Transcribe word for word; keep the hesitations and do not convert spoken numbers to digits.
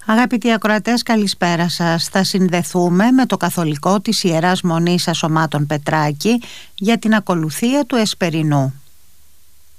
Αγαπητοί ακροατές, καλησπέρα σας. Θα συνδεθούμε με το καθολικό της Ιεράς Μονής Ασωμάτων Πετράκη για την ακολουθία του Εσπερινού.